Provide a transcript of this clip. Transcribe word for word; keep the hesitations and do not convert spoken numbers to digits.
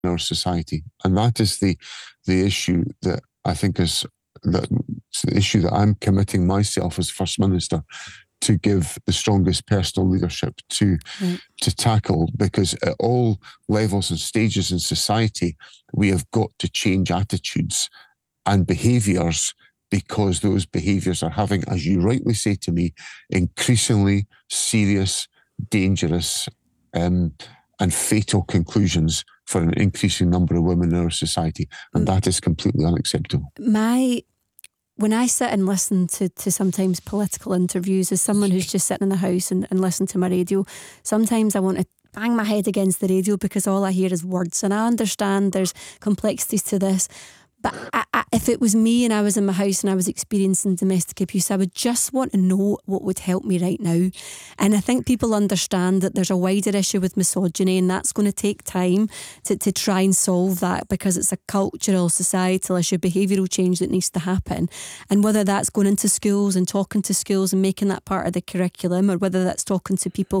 in our society. And that is the the issue that I think is that it's the issue that I'm committing myself as First Minister to give the strongest personal leadership to right. to tackle, because at all levels and stages in society, we have got to change attitudes and behaviours, because those behaviours are having, as you rightly say to me, increasingly serious, dangerous um, and fatal conclusions for an increasing number of women in our society. And that is completely unacceptable. My... When I sit and listen to, to sometimes political interviews, as someone who's just sitting in the house and, and listen to my radio, sometimes I want to bang my head against the radio because all I hear is words. And I understand there's complexities to this. But I, I, if it was me and I was in my house and I was experiencing domestic abuse, I would just want to know what would help me right now. And I think people understand that there's a wider issue with misogyny, and that's going to take time to, to try and solve that, because it's a cultural, societal issue, behavioural change that needs to happen. And whether that's going into schools and talking to schools and making that part of the curriculum, or whether that's talking to people